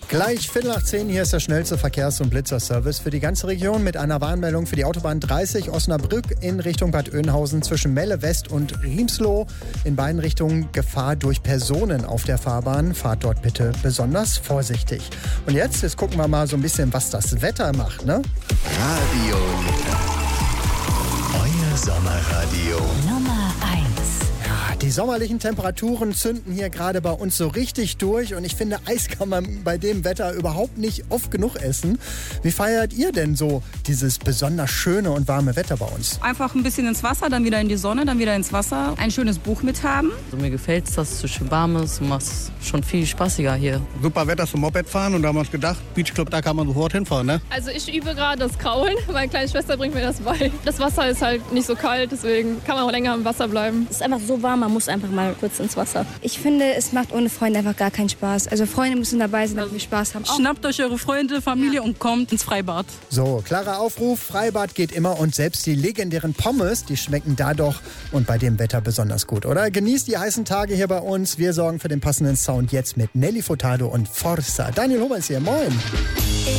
Gleich 10:15, hier ist der schnellste Verkehrs- und Blitzerservice für die ganze Region mit einer Warnmeldung für die Autobahn 30 Osnabrück in Richtung Bad Oeynhausen zwischen Melle West und Riemsloh. In beiden Richtungen Gefahr durch Personen auf der Fahrbahn. Fahrt dort bitte besonders vorsichtig. Und jetzt gucken wir mal so ein bisschen, was das Wetter macht, ne? Radio Leder. Euer Sommerradio. Nummer 1. Die sommerlichen Temperaturen zünden hier gerade bei uns so richtig durch und ich finde, Eis kann man bei dem Wetter überhaupt nicht oft genug essen. Wie feiert ihr denn so dieses besonders schöne und warme Wetter bei uns? Einfach ein bisschen ins Wasser, dann wieder in die Sonne, dann wieder ins Wasser. Ein schönes Buch mit haben. Also mir gefällt es, dass es schön warm ist und macht es schon viel spaßiger hier. Super Wetter zum Moped fahren und da haben wir uns gedacht, Beachclub, da kann man sofort hinfahren, ne? Also ich übe gerade das Kraulen, meine kleine Schwester bringt mir das bei. Das Wasser ist halt nicht so kalt, deswegen kann man auch länger im Wasser bleiben. Es ist einfach so warm, man muss einfach mal kurz ins Wasser. Ich finde, es macht ohne Freunde einfach gar keinen Spaß. Also Freunde müssen dabei sein, damit wir Spaß haben. Schnappt euch eure Freunde, Familie und kommt ins Freibad. So, klarer Aufruf, Freibad geht immer und selbst die legendären Pommes, die schmecken da doch und bei dem Wetter besonders gut, oder? Genießt die heißen Tage hier bei uns. Wir sorgen für den passenden Sound jetzt mit Nelly Furtado und Forza. Daniel Huber ist hier, moin.